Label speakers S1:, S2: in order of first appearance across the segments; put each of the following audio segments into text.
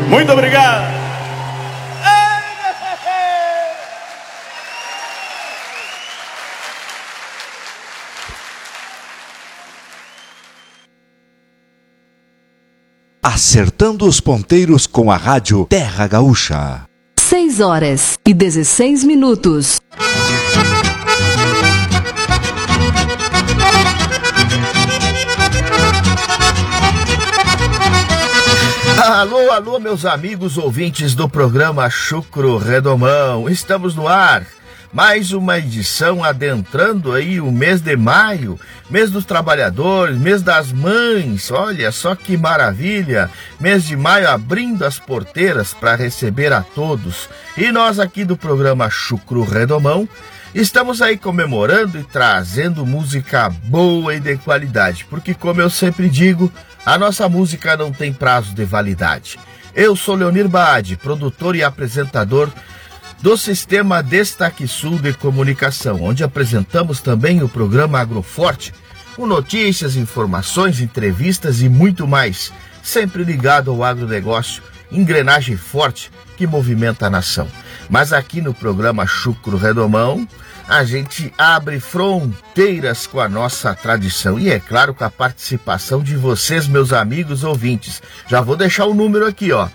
S1: Muito obrigado.
S2: Acertando os ponteiros com a rádio Terra Gaúcha.
S3: 6h16.
S4: Alô, alô, meus amigos ouvintes do programa Chucro Redomão. Estamos no ar. Mais uma edição adentrando aí o mês de maio, mês dos trabalhadores, mês das mães. Olha só que maravilha! Mês de maio abrindo as porteiras para receber a todos. E nós aqui do programa Chucro Redomão estamos aí comemorando e trazendo música boa e de qualidade, porque como eu sempre digo, a nossa música não tem prazo de validade. Eu sou Leonir Baade, produtor e apresentador do Sistema Destaque Sul de Comunicação, onde apresentamos também o programa Agroforte, com notícias, informações, entrevistas e muito mais, sempre ligado ao agronegócio, engrenagem forte que movimenta a nação. Mas aqui no programa Chucro Redomão, a gente abre fronteiras com a nossa tradição e, é claro, com a participação de vocês, meus amigos ouvintes. Já vou deixar o número aqui, ó,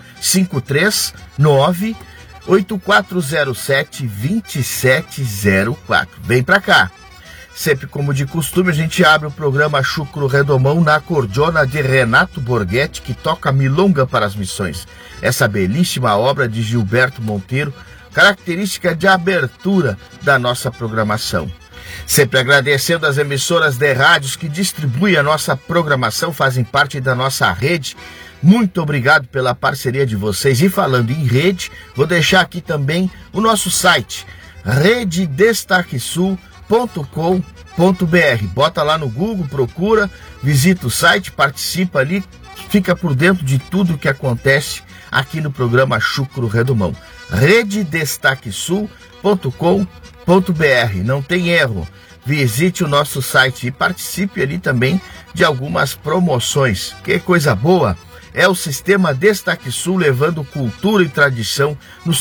S4: 539-8407-2704. Vem pra cá. Sempre como de costume, a gente abre o programa Chucro Redomão na cordiona de Renato Borghetti, que toca milonga para as missões. Essa belíssima obra de Gilberto Monteiro, característica de abertura da nossa programação. Sempre agradecendo as emissoras de rádios que distribuem a nossa programação, fazem parte da nossa rede. Muito obrigado pela parceria de vocês. E falando em rede, vou deixar aqui também o nosso site, rededestaquesul.com.br. Bota lá no Google, procura, visita o site, participa ali, fica por dentro de tudo o que acontece aqui no programa Chucro Redomão. rededestaquesul.com.br. Não tem erro. Visite o nosso site e participe ali também de algumas promoções. Que coisa boa! É o Sistema Destaque Sul levando cultura e tradição no